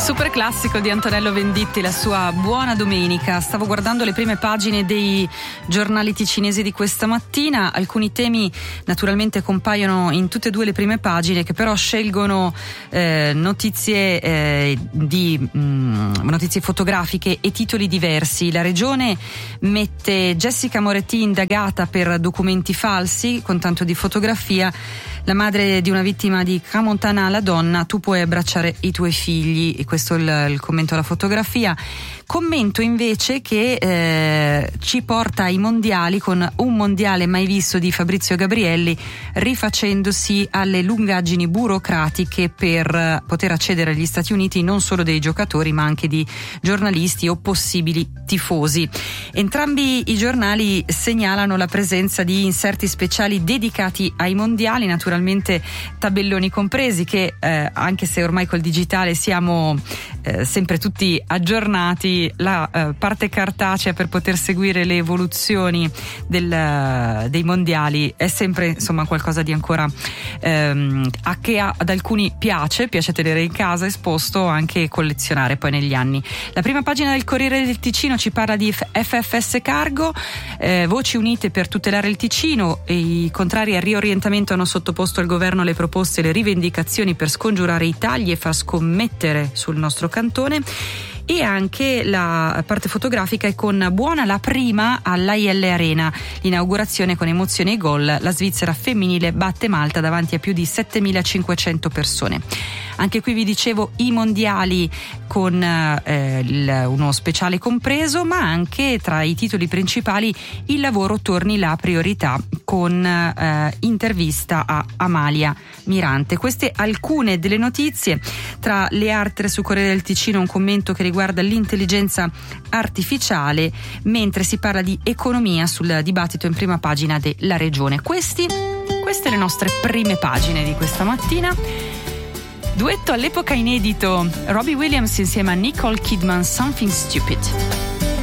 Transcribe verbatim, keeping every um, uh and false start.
Super classico di Antonello Venditti, la sua Buona Domenica. Stavo guardando le prime pagine dei giornali ticinesi di questa mattina. Alcuni temi naturalmente compaiono in tutte e due le prime pagine, che però scelgono eh, notizie eh, di mh, notizie fotografiche e titoli diversi. La regione mette Jessica Moretti indagata per documenti falsi, con tanto di fotografia. La madre di una vittima di Camontana alla donna: tu puoi abbracciare i tuoi figli. E questo è il, il commento alla fotografia. Commento invece che eh, ci porta ai mondiali, con un mondiale mai visto di Fabrizio Gabrielli, rifacendosi alle lungaggini burocratiche per poter accedere agli Stati Uniti, non solo dei giocatori ma anche di giornalisti o possibili tifosi. Entrambi i giornali segnalano la presenza di inserti speciali dedicati ai mondiali, naturalmente tabelloni compresi, che eh, anche se ormai col digitale siamo eh, sempre tutti aggiornati, la eh, parte cartacea per poter seguire le evoluzioni del, dei mondiali è sempre insomma qualcosa di ancora ehm, a che a, ad alcuni piace piace tenere in casa esposto, anche collezionare poi negli anni. La prima pagina del Corriere del Ticino ci parla di F F S Cargo, eh, voci unite per tutelare il Ticino, e i contrari al riorientamento hanno sottoposto al governo le proposte e le rivendicazioni per scongiurare i tagli e far scommettere sul nostro cantone. E anche la parte fotografica è con buona la prima all'A I L Arena, l'inaugurazione con emozione e gol. La Svizzera femminile batte Malta davanti a più di settemilacinquecento persone. Anche qui vi dicevo i mondiali con eh, il, uno speciale compreso, ma anche tra i titoli principali il lavoro torni la priorità, con eh, intervista a Amalia Mirante. Queste alcune delle notizie. Tra le altre su Corriere del Ticino un commento che riguarda l'intelligenza artificiale, mentre si parla di economia sul dibattito in prima pagina della regione. Questi, queste le nostre prime pagine di questa mattina. Duetto all'epoca inedito, Robbie Williams insieme a Nicole Kidman, Something Stupid.